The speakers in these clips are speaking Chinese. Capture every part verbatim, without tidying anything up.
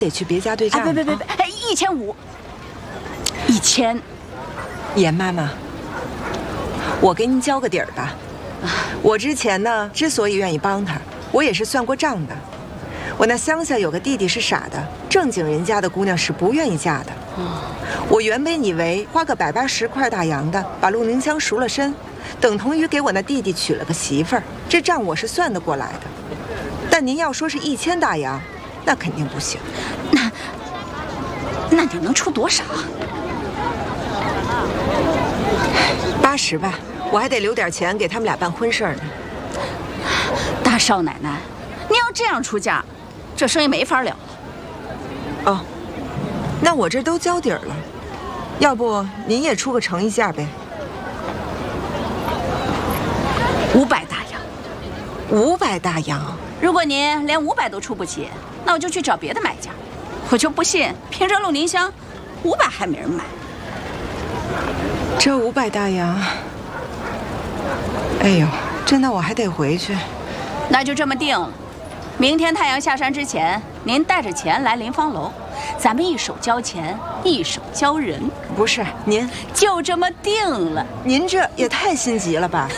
得去别家对账。 别别别别，哎，一千五，一千。 严妈妈，我给您交个底儿吧。我之前呢，之所以愿意帮他，我也是算过账的。我那乡下有个弟弟是傻的，正经人家的姑娘是不愿意嫁的。我原本以为花个百八十块大洋的，把陆宁香赎了身，等同于给我那弟弟娶了个媳妇儿，这账我是算得过来的。但您要说是一千大洋，那肯定不行。 那那你能出多少？ 八十吧，我还得留点钱给他们俩办婚事呢。 大少奶奶，你要这样出价，这生意没法了。 哦，那我这都交底儿了，要不您也出个诚意价呗？ 五百大洋。 五百大洋？ 如果您连五百都出不起，那我就去找别的买家。我就不信，凭这陆宁香，五百还没人买。 这五百大洋，哎呦，这那我还得回去。 那就这么定了，明天太阳下山之前，您带着钱来林芳楼，咱们一手交钱，一手交人。 不是您， 就这么定了。 您这也太心急了吧？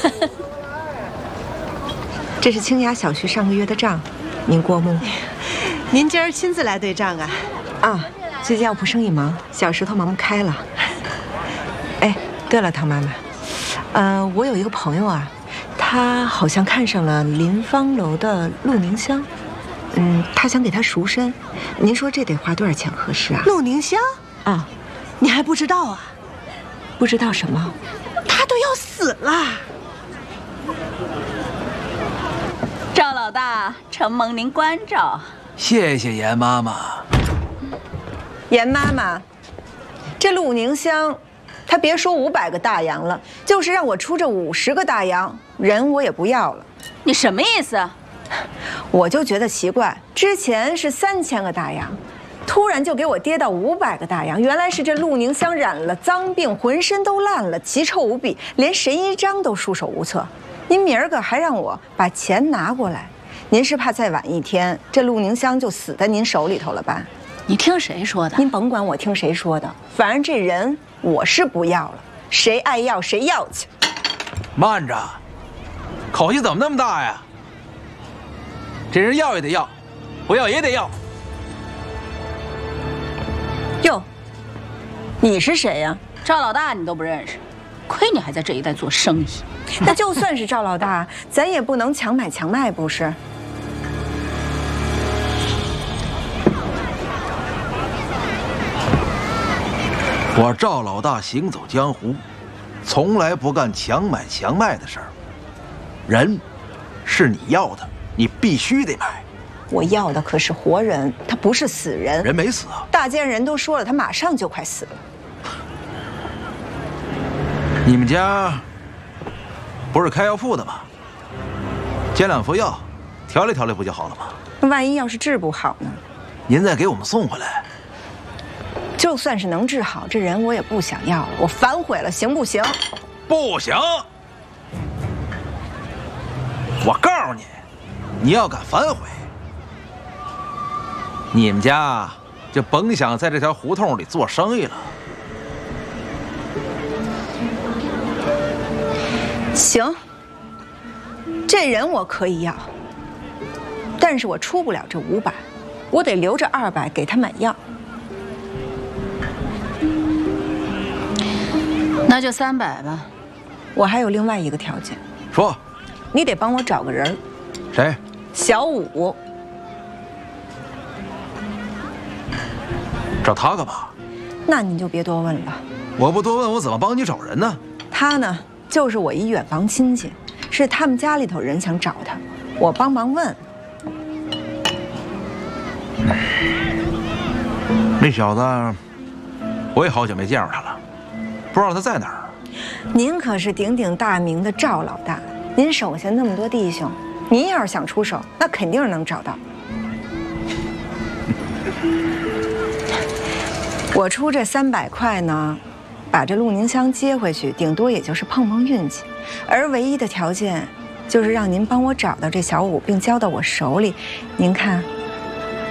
这是清雅小区上个月的账，您过目。 您今儿亲自来对账啊？ 啊，最近药铺生意忙，小石头忙不开了。哎，对了，唐妈妈，呃，我有一个朋友啊，他好像看上了林芳楼的陆宁香，嗯，他想给她赎身，您说这得花多少钱合适啊？ 陆宁香啊， 你还不知道啊？ 不知道什么？ 他都要死了。 赵老大，承蒙您关照。 谢谢严妈妈。 严妈妈，这陆宁香。他别说五百个大洋了，就是让我出这五十个大洋，人我也不要了。 你什么意思？ 我就觉得奇怪，之前是三千个大洋，突然就给我跌到五百个大洋。原来是这陆宁香染了脏病，浑身都烂了，奇臭无比，连神医章都束手无策。您明儿个还让我把钱拿过来，您是怕再晚一天，这陆宁香就死在您手里头了吧？ 你听谁说的？ 您甭管我听谁说的，反正这人。我是不要了，谁爱要谁要去。 慢着，口气怎么那么大呀？这人要也得要，不要也得要。 哟，你是谁呀？ 赵老大你都不认识，亏你还在这一带做生意。 那就算是赵老大，咱也不能强买强卖，不是？ 我赵老大行走江湖，从来不干强买强卖的事儿。人是你要的，你必须得买。 我要的可是活人，他不是死人。 人没死啊！ 大街人都说了，他马上就快死了。 你们家不是开药铺的吗？煎两副药，调理调理不就好了吗？ 那万一要是治不好呢？ 您再给我们送回来。 就算是能治好，这人我也不想要了，我反悔了，行不行？ 不行！我告诉你，你要敢反悔，你们家就甭想在这条胡同里做生意了。 行，这人我可以要，但是我出不了这五百，我得留着二百给他买药。 那就三百吧。 我还有另外一个条件。 说。 你得帮我找个人。 谁？ 小五。 找他干嘛？ 那您就别多问了。 我不多问，我怎么帮你找人呢？ 他呢，就是我一远房亲戚，是他们家里头人想找他，我帮忙问。 那小子，我也好久没见着他了，不知道他在哪儿。 您可是鼎鼎大名的赵老大，您手下那么多弟兄，您要是想出手，那肯定是能找到。我出这三百块呢，把这陆宁香接回去，顶多也就是碰碰运气，而唯一的条件就是让您帮我找到这小五，并交到我手里。您看